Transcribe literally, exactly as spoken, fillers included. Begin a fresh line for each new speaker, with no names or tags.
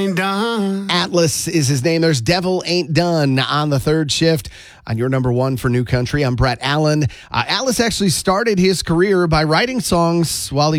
ain't done.
Atlas is his name. There's Devil Ain't Done on the third shift on your number one for New Country. I'm Brett Allen. Uh, Atlas actually started his career by writing songs while he